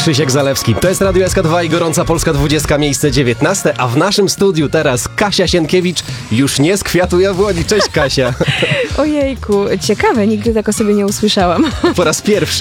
Krzysiek Zalewski. To jest Radio SK2 i Gorąca Polska 20, miejsce 19, a w naszym studiu teraz Kasia Sienkiewicz, już nie z Kwiatu Jabłoni. Cześć Kasia. Ojejku, ciekawe, nigdy tak o sobie nie usłyszałam. Po raz pierwszy.